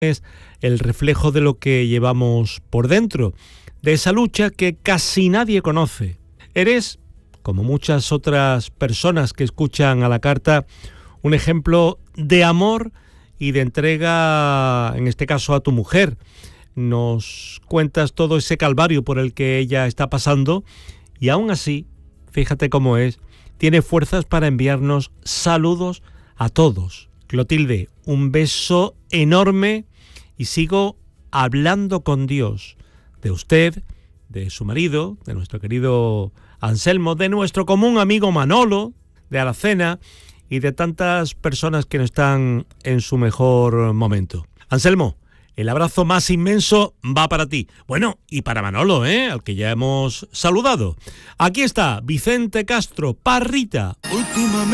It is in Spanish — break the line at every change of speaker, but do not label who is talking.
es el reflejo de lo que llevamos por dentro, de esa lucha que casi nadie conoce. Eres, como muchas otras personas que escuchan a la carta, un ejemplo de amor y de entrega, en este caso a tu mujer. Nos cuentas todo ese calvario por el que ella está pasando y aún así, fíjate cómo es, tiene fuerzas para enviarnos saludos a todos. Clotilde, un beso enorme y sigo hablando con Dios de usted, de su marido, de nuestro querido Anselmo, de nuestro común amigo Manolo, de Aracena y de tantas personas que no están en su mejor momento. Anselmo, el abrazo más inmenso va para ti. Bueno, y para Manolo, al que ya hemos saludado. Aquí está Vicente Castro, Parrita. Últimamente.